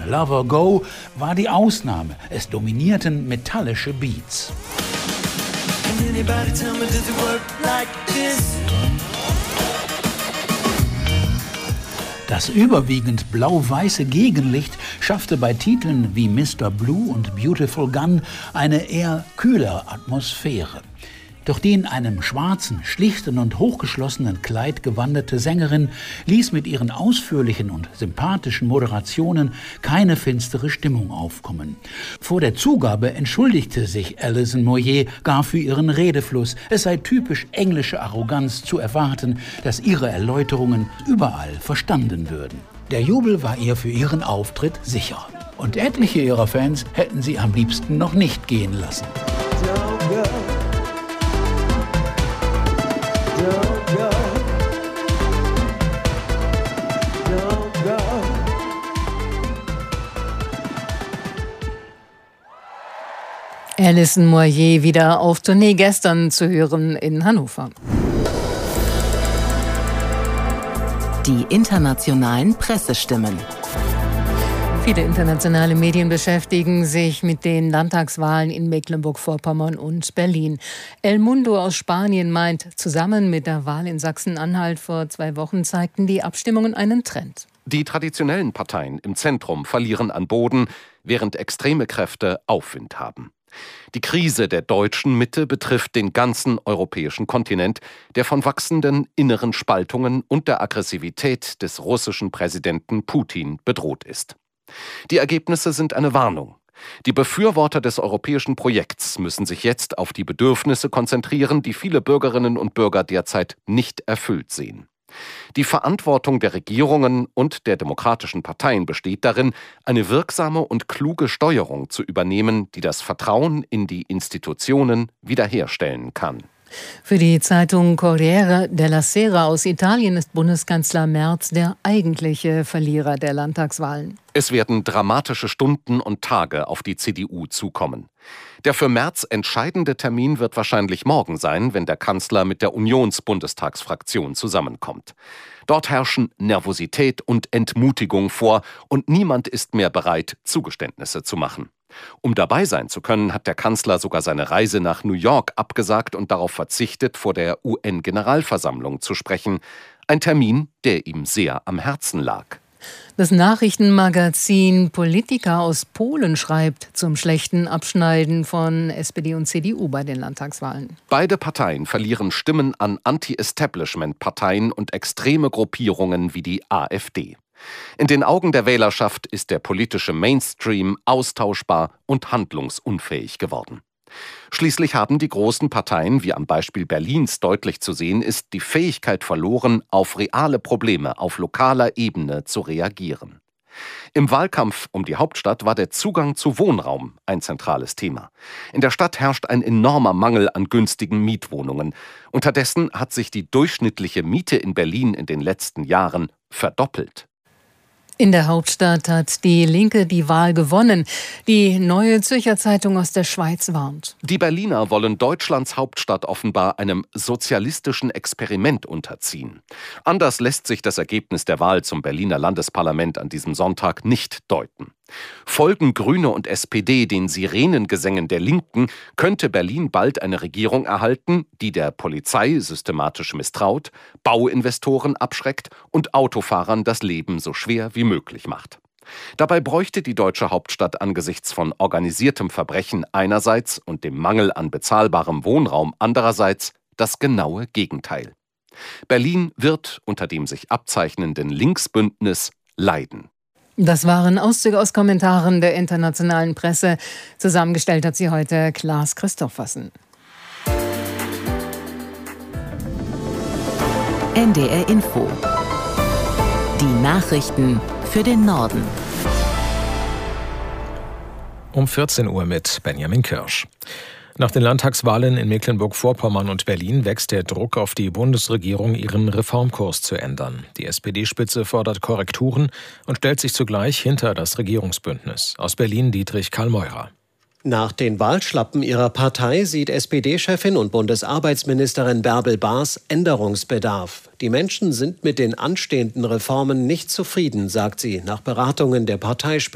Lover Go war die Ausnahme. Es dominierten metallische Beats. Das überwiegend blau-weiße Gegenlicht schaffte bei Titeln wie Mr. Blue und Beautiful Gun eine eher kühle Atmosphäre. Doch die in einem schwarzen, schlichten und hochgeschlossenen Kleid gewandete Sängerin ließ mit ihren ausführlichen und sympathischen Moderationen keine finstere Stimmung aufkommen. Vor der Zugabe entschuldigte sich Alison Moyet gar für ihren Redefluss. Es sei typisch englische Arroganz zu erwarten, dass ihre Erläuterungen überall verstanden würden. Der Jubel war ihr für ihren Auftritt sicher. Und etliche ihrer Fans hätten sie am liebsten noch nicht gehen lassen. Alison Moyet wieder auf Tournee, gestern zu hören in Hannover. Die internationalen Pressestimmen. Viele internationale Medien beschäftigen sich mit den Landtagswahlen in Mecklenburg-Vorpommern und Berlin. El Mundo aus Spanien meint, zusammen mit der Wahl in Sachsen-Anhalt vor 2 Wochen zeigten die Abstimmungen einen Trend. Die traditionellen Parteien im Zentrum verlieren an Boden, während extreme Kräfte Aufwind haben. Die Krise der deutschen Mitte betrifft den ganzen europäischen Kontinent, der von wachsenden inneren Spaltungen und der Aggressivität des russischen Präsidenten Putin bedroht ist. Die Ergebnisse sind eine Warnung. Die Befürworter des europäischen Projekts müssen sich jetzt auf die Bedürfnisse konzentrieren, die viele Bürgerinnen und Bürger derzeit nicht erfüllt sehen. Die Verantwortung der Regierungen und der demokratischen Parteien besteht darin, eine wirksame und kluge Steuerung zu übernehmen, die das Vertrauen in die Institutionen wiederherstellen kann. Für die Zeitung Corriere della Sera aus Italien ist Bundeskanzler Merz der eigentliche Verlierer der Landtagswahlen. Es werden dramatische Stunden und Tage auf die CDU zukommen. Der für Merz entscheidende Termin wird wahrscheinlich morgen sein, wenn der Kanzler mit der Unions-Bundestagsfraktion zusammenkommt. Dort herrschen Nervosität und Entmutigung vor und niemand ist mehr bereit, Zugeständnisse zu machen. Um dabei sein zu können, hat der Kanzler sogar seine Reise nach New York abgesagt und darauf verzichtet, vor der UN-Generalversammlung zu sprechen. Ein Termin, der ihm sehr am Herzen lag. Das Nachrichtenmagazin Politika aus Polen schreibt zum schlechten Abschneiden von SPD und CDU bei den Landtagswahlen. Beide Parteien verlieren Stimmen an Anti-Establishment-Parteien und extreme Gruppierungen wie die AfD. In den Augen der Wählerschaft ist der politische Mainstream austauschbar und handlungsunfähig geworden. Schließlich haben die großen Parteien, wie am Beispiel Berlins deutlich zu sehen ist, die Fähigkeit verloren, auf reale Probleme auf lokaler Ebene zu reagieren. Im Wahlkampf um die Hauptstadt war der Zugang zu Wohnraum ein zentrales Thema. In der Stadt herrscht ein enormer Mangel an günstigen Mietwohnungen. Unterdessen hat sich die durchschnittliche Miete in Berlin in den letzten Jahren verdoppelt. In der Hauptstadt hat die Linke die Wahl gewonnen. Die Neue Zürcher Zeitung aus der Schweiz warnt. Die Berliner wollen Deutschlands Hauptstadt offenbar einem sozialistischen Experiment unterziehen. Anders lässt sich das Ergebnis der Wahl zum Berliner Landesparlament an diesem Sonntag nicht deuten. Folgen Grüne und SPD den Sirenengesängen der Linken, könnte Berlin bald eine Regierung erhalten, die der Polizei systematisch misstraut, Bauinvestoren abschreckt und Autofahrern das Leben so schwer wie möglich macht. Dabei bräuchte die deutsche Hauptstadt angesichts von organisiertem Verbrechen einerseits und dem Mangel an bezahlbarem Wohnraum andererseits das genaue Gegenteil. Berlin wird unter dem sich abzeichnenden Linksbündnis leiden. Das waren Auszüge aus Kommentaren der internationalen Presse. Zusammengestellt hat sie heute Klaas Christoffersen. NDR Info. Die Nachrichten für den Norden. Um 14 Uhr mit Benjamin Kirsch. Nach den Landtagswahlen in Mecklenburg-Vorpommern und Berlin wächst der Druck auf die Bundesregierung, ihren Reformkurs zu ändern. Die SPD-Spitze fordert Korrekturen und stellt sich zugleich hinter das Regierungsbündnis. Aus Berlin Dietrich Karl-Meurer. Nach den Wahlschlappen ihrer Partei sieht SPD-Chefin und Bundesarbeitsministerin Bärbel Baas Änderungsbedarf. Die Menschen sind mit den anstehenden Reformen nicht zufrieden, sagt sie nach Beratungen der Parteispitze.